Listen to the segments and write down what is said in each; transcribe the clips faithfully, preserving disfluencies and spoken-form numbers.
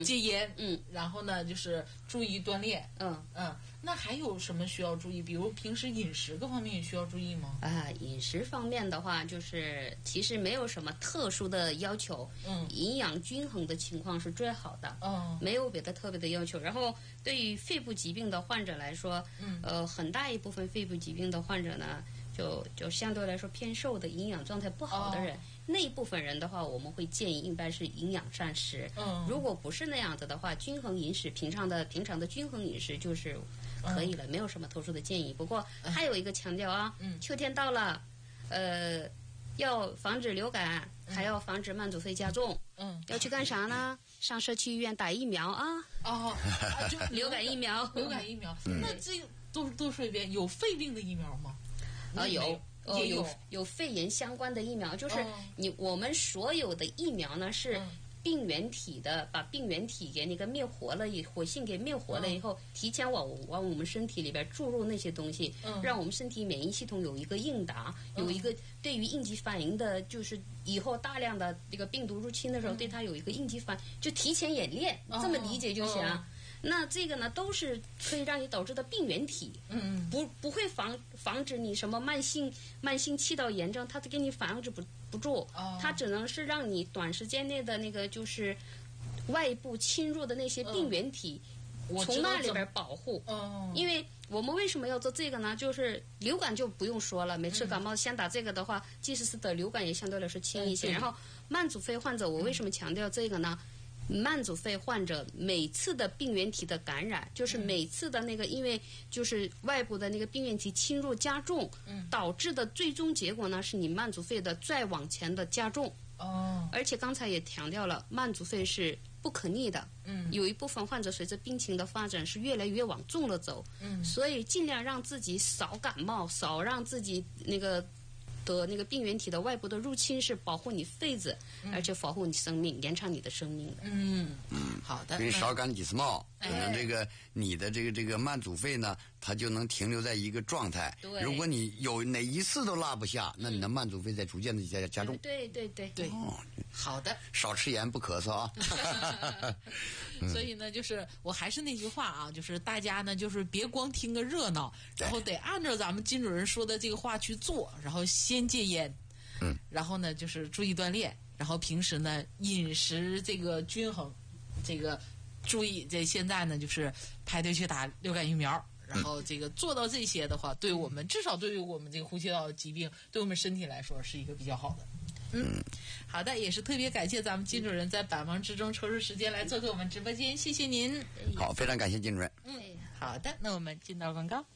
戒烟， 嗯， 然后呢就是注意锻炼， 嗯嗯，那还有什么需要注意？比如平时饮食各方面也需要注意吗？ 啊，饮食方面的话，就是其实没有什么特殊的要求， 嗯， 营养均衡的情况是最好的， 嗯， 没有别的特别的要求。然后对于肺部疾病的患者来说， 嗯， 呃，很大一部分肺部疾病的患者呢，就就相对来说偏瘦的、营养状态不好的人。哦，那一部分人的话，我们会建议应该是营养膳食。 嗯， 如果不是那样子的话，均衡饮食，平常的平常的均衡饮食就是可以了，嗯，没有什么特殊的建议。不过还有一个强调啊， 嗯， 秋天到了，呃，要防止流感，还要防止慢阻肺加重。 嗯， 要去干啥呢？上社区医院打疫苗啊！ 哦，啊就流感疫苗， 流感疫苗。嗯，那这都多说一遍，有肺病的疫苗吗？ 啊，有。 哦， 有有有肺炎相关的疫苗，就是你、哦、我们所有的疫苗呢是病原体的，嗯、把病原体给那个灭活了，以活性给灭活了以后，嗯、提前往往我们身体里边注入那些东西，嗯、让我们身体免疫系统有一个应答，嗯、有一个对于应急反应的，就是以后大量的这个病毒入侵的时候，嗯、对它有一个应急反应，就提前演练，哦、这么理解就行。哦，那这个呢，都是可以让你导致的病原体， 嗯， 不不会防防止你什么慢性慢性气道炎症，它给你防止不不住， 哦， 它只能是让你短时间内的那个就是外部侵入的那些病原体， 嗯、 从那里边保护。 哦， 因为我们为什么要做这个呢？就是流感就不用说了，每次感冒先打这个的话，嗯、即使是得流感也相对来说轻一些。嗯、然后慢阻肺患者，我为什么强调这个呢？慢阻肺患者每次的病原体的感染，就是每次的那个，因为就是外部的那个病原体侵入加重， 嗯， 导致的最终结果呢，是你慢阻肺的再往前的加重。 哦， 而且刚才也强调了，慢阻肺是不可逆的， 嗯， 有一部分患者随着病情的发展是越来越往重了走， 嗯， 所以尽量让自己少感冒，少让自己那个。的那个病原体的外部的入侵是保护你肺子，嗯、而且保护你生命，延长你的生命的。 嗯嗯，好的。 因为少感几次冒，可能这个你的这个这个慢阻肺呢，它就能停留在一个状态。 对。 如果你有哪一次都落不下，那你的慢阻肺在逐渐的加加重。 对对对对。哦，好的。 少吃盐，不咳嗽啊。 所以呢，就是我还是那句话啊，就是大家呢，就是别光听个热闹，然后得按照咱们金主任说的这个话去做，然后先戒烟， 嗯， 然后呢就是注意锻炼，然后平时呢饮食这个均衡，这个注意这现在呢就是排队去打流感疫苗，然后这个做到这些的话，对我们至少对于我们这个呼吸道疾病，对我们身体来说是一个比较好的。嗯，好的，也是特别感谢咱们金主任在百忙之中抽出时间来做客我们直播间，谢谢您。 好，非常感谢金主任。 嗯，好的，那我们进到广告。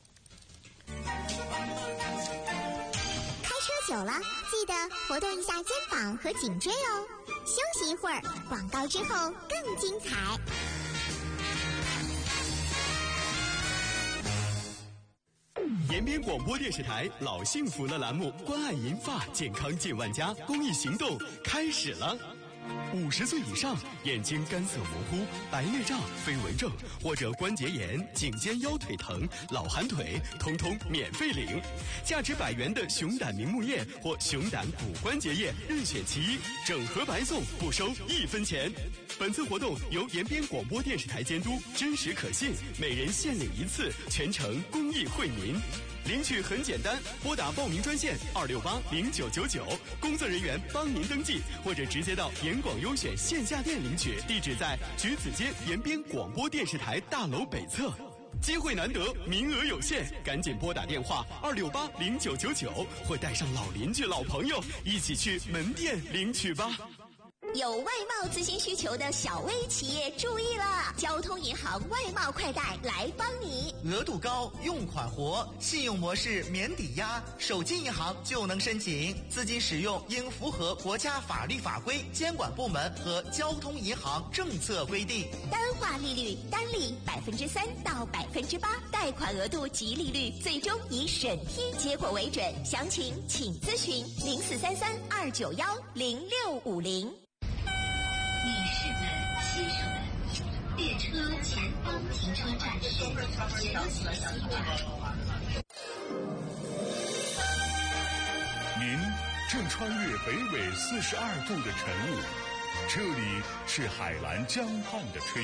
开车久了，记得活动一下肩膀和颈椎哦。休息一会儿，广告之后更精彩。 延边广播电视台老幸福了栏目，关爱银发，健康近万家公益行动开始了。五十岁以上，眼睛干涩模糊、白内障、飞蚊症或者关节炎、颈肩腰腿疼、老寒腿，通通免费领。价值百元的熊胆明目液或熊胆骨关节液，任选其一，整盒白送，不收一分钱。本次活动由延边广播电视台监督，真实可信，每人限领一次，全程公益惠民。领取很简单，拨打报名专线二六八零九九九，工作人员帮您登记，或者直接到延广优选线下店领取，地址在橘子街延边广播电视台大楼北侧。机会难得，名额有限，赶紧拨打电话二六八零九九九，或带上老邻居、老朋友一起去门店领取吧。 有外贸资金需求的小微企业注意了，交通银行外贸快贷来帮你。 额度高，用款活，信用模式免抵押，手机银行就能申请。资金使用应符合国家法律法规、监管部门和交通银行政策规定。 单化利率单利百分之三到百分之八，贷款额度及利率最终以审批结果为准。详情请咨询零四三三二九幺零六五零。 女士们、先生们，列车前方停车站是小喜西站。 您正穿越北纬四十二度的晨雾， 这里是海蓝江畔的吹。